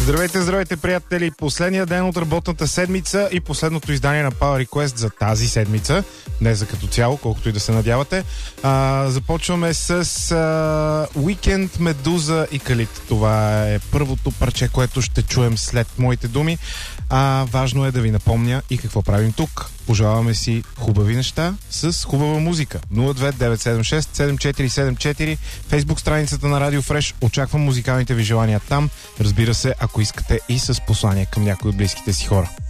Здравейте, здравейте, приятели! Последния ден от работната седмица и последното издание на Power Request за тази седмица. Не за като цяло, колкото и да се надявате. Започваме с Уикенд, Медуза и Калит. Това е първото парче, което ще чуем след моите думи. Важно е да ви напомня и какво правим тук. Пожелаваме си хубави неща с хубава музика. 02976-7474, Фейсбук страницата на Радио Фреш. Очаквам музикалните ви желания там. Разбира се, ако искате и с послание към някои от близките си хора.